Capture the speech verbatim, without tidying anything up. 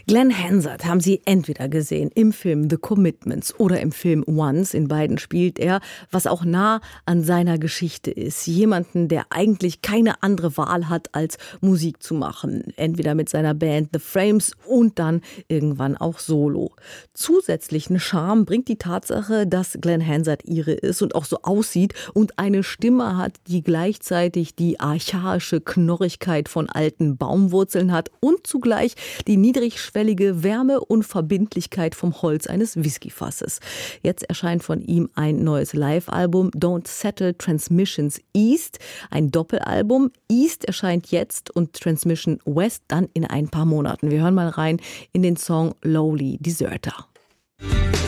Glenn Hansard haben Sie entweder gesehen im Film The Commitments oder im Film Once. In beiden spielt er, was auch nah an seiner Geschichte ist. Jemanden, der eigentlich keine andere Wahl hat, als Musik zu machen. Entweder mit seiner Band The Frames und dann irgendwann auch solo. Zusätzlichen Charme bringt die Tatsache, dass Glenn Hansard Ire ist und auch so aussieht und eine Stimme hat, die gleichzeitig die archaische Knorrigkeit von alten Baumwurzeln hat und zugleich die niedrigschwellige Wärme und Verbindlichkeit vom Holz eines Whiskyfasses. Jetzt erscheint von ihm ein neues Live-Album, Don't Settle Transmissions East, ein Doppelalbum. East erscheint jetzt und Transmission West dann in ein paar Monaten. Wir hören mal rein in den Song Lowly Deserter.